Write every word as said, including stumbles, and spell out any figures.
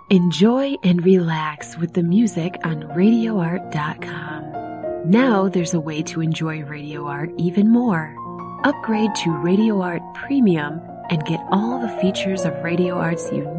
Enjoy and relax with the music on radio art dot com. Now there's a way to enjoy Radio Art even more. Upgrade to Radio Art Premium and get all the features of Radio Art's unique